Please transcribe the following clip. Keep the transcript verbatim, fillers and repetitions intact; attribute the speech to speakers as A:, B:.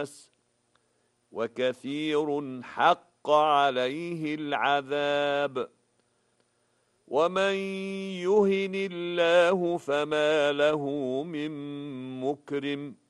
A: الناس وكثير حق عليه العذاب. ومن يهن الله فما له من مكرم